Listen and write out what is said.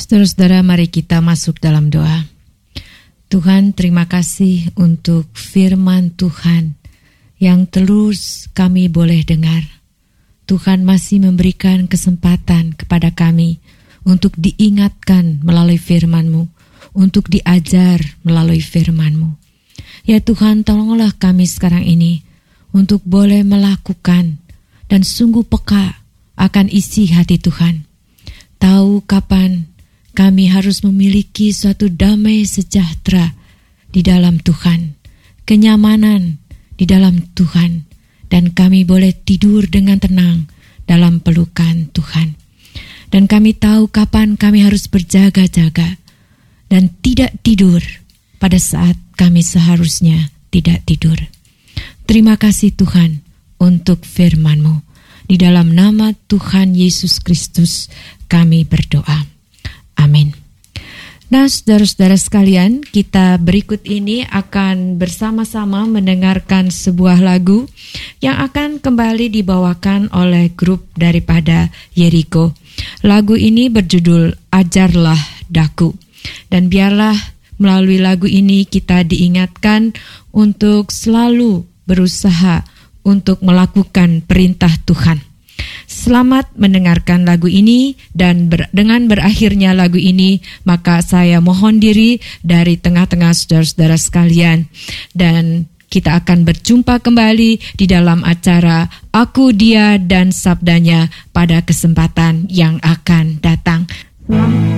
Saudara-saudara, mari kita masuk dalam doa. Tuhan, terima kasih untuk firman Tuhan yang terus kami boleh dengar. Tuhan masih memberikan kesempatan kepada kami untuk diingatkan melalui firman-Mu, untuk diajar melalui firman-Mu. Ya Tuhan, tolonglah kami sekarang ini untuk boleh melakukan dan sungguh peka akan isi hati Tuhan. Tahu kapan kami harus memiliki suatu damai sejahtera di dalam Tuhan, kenyamanan di dalam Tuhan, dan kami boleh tidur dengan tenang dalam pelukan Tuhan. Dan kami tahu kapan kami harus berjaga-jaga dan tidak tidur pada saat kami seharusnya tidak tidur. Terima kasih Tuhan untuk firman-Mu. Di dalam nama Tuhan Yesus Kristus kami berdoa. Amin. Nah, saudara-saudara sekalian, kita berikut ini akan bersama-sama mendengarkan sebuah lagu yang akan kembali dibawakan oleh grup daripada Yeriko. Lagu ini berjudul Ajarlah Daku. Dan biarlah melalui lagu ini kita diingatkan untuk selalu berusaha untuk melakukan perintah Tuhan. Selamat mendengarkan lagu ini, dan dengan berakhirnya lagu ini, maka saya mohon diri dari tengah-tengah saudara-saudara sekalian. Dan kita akan berjumpa kembali di dalam acara Aku, Dia, dan Sabdanya pada kesempatan yang akan datang.